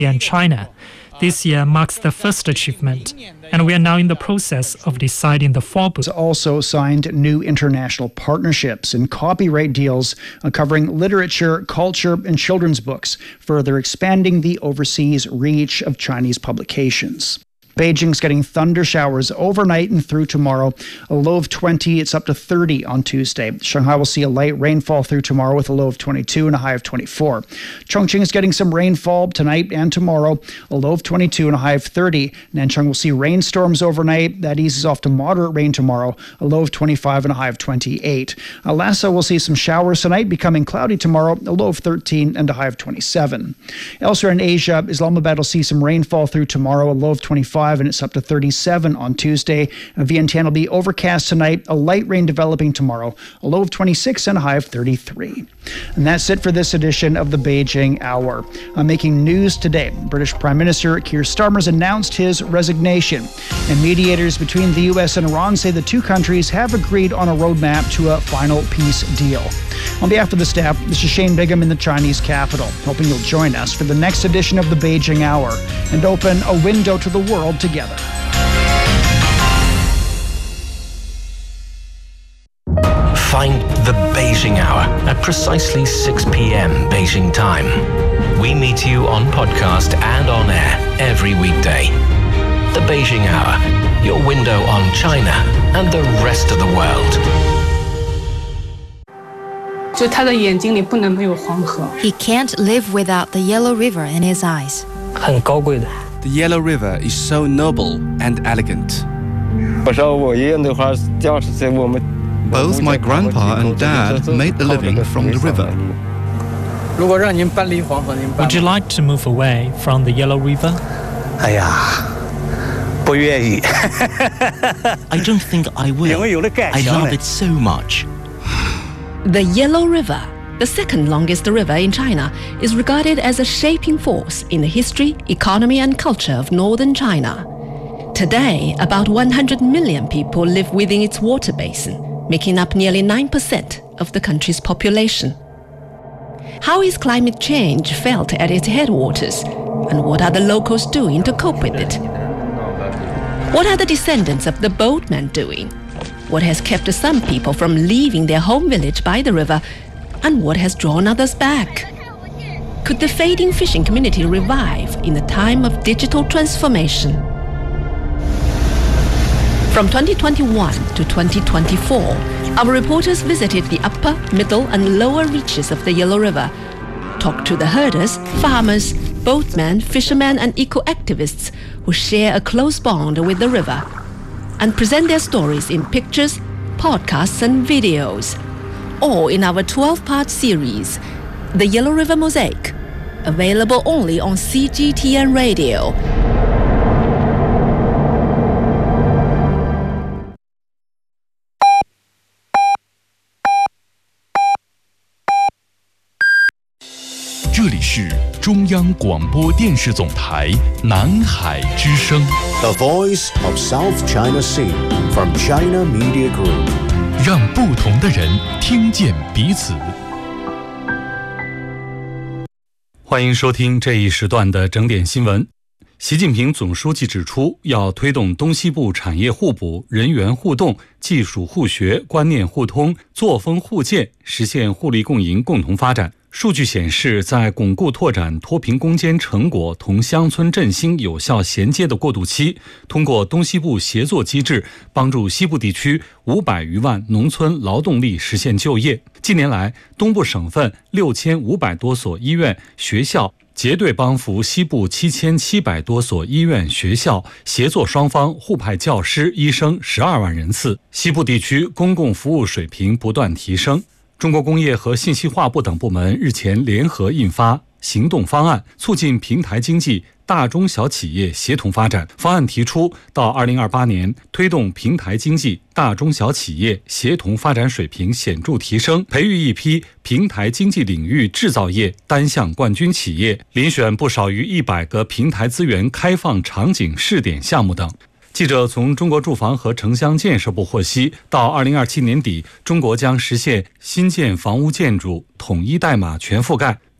and China. This year marks the first achievement, and we are now in the process of deciding the four books. Also signed new international partnerships and copyright deals covering literature, culture, and children's books, further expanding the overseas reach of Chinese publications. Beijing's getting thunder showers overnight and through tomorrow. A low of 20, it's up to 30 on Tuesday. Shanghai will see a light rainfall through tomorrow with a low of 22 and a high of 24. Chongqing is getting some rainfall tonight and tomorrow. A low of 22 and a high of 30. Nanchang will see rainstorms overnight. That eases off to moderate rain tomorrow. A low of 25 and a high of 28. Lhasa will see some showers tonight, becoming cloudy tomorrow. A low of 13 and a high of 27. Elsewhere in Asia, Islamabad will see some rainfall through tomorrow. A low of 25. And it's up to 37 on Tuesday. Vientiane will be overcast tonight, a light rain developing tomorrow, a low of 26 and a high of 33. And that's it for this edition of the Beijing Hour. Making news today, British Prime Minister Keir Starmer's announced his resignation. And mediators between the U.S. and Iran say the two countries have agreed on a roadmap to a final peace deal. On behalf of the staff, this is Shane Bigham in the Chinese capital, hoping you'll join us for the next edition of the Beijing Hour and open a window to the world together. Find the Beijing Hour at precisely 6 p.m. Beijing time. We meet you on podcast and on air every weekday. The Beijing Hour, your window on China and the rest of the world. 就他的眼睛里不能没有黄河。 He can't live without the Yellow River in his eyes. 很高贵的。 The Yellow River is so noble and elegant. 我说我爷爷那会儿就是我们。 Both my grandpa and dad made a living from the river. 如果让您搬离黄河，您搬。 Would you like to move away from the Yellow River? 哎呀，不愿意。 I don't think I will. 因为有了盖 I 墙 love it so much. The Yellow River, the second longest river in China, is regarded as a shaping force in the history, economy, and culture of northern China. Today, about 100 million people live within its water basin, making up nearly 9% of the country's population. How is climate change felt at its headwaters, and what are the locals doing to cope with it? What are the descendants of the boatmen doing? What has kept some people from leaving their home village by the river, and what has drawn others back? Could the fading fishing community revive in the time of digital transformation? From 2021 to 2024, our reporters visited the upper, middle, and lower reaches of the Yellow River, talked to the herders, farmers, boatmen, fishermen, and eco-activists who share a close bond with the river, and present their stories in pictures, podcasts, and videos, all in our 12-part series, The Yellow River Mosaic, available only on CGTN Radio. This is 中央广播电视总台南海之声 The Voice of South China Sea from China Media Group. 让不同的人听见彼此。欢迎收听这一时段的整点新闻。习近平总书记指出，要推动东西部产业互补、人员互动、技术互学、观念互通、作风互鉴，实现互利共赢、共同发展。数据显示，在巩固拓展脱贫攻坚成果同乡村振兴有效衔接的过渡期，通过东西部协作机制，帮助西部地区500余万农村劳动力实现就业。近年来，东部省份6500多所医院、学校结对帮扶西部7700多所医院、学校，协作双方互派教师、医生12万人次。西部地区公共服务水平不断提升。中国工业和信息化部等部门日前联合印发行动方案，促进平台经济大中小企业协同发展。方案提出，到2028年，推动平台经济大中小企业协同发展水平显著提升，培育一批平台经济领域制造业单项冠军企业，遴选不少于100个平台资源开放场景试点项目等。记者从中国住房和城乡建设部获悉，到2027年底，中国将实现新建房屋建筑统一代码全覆盖。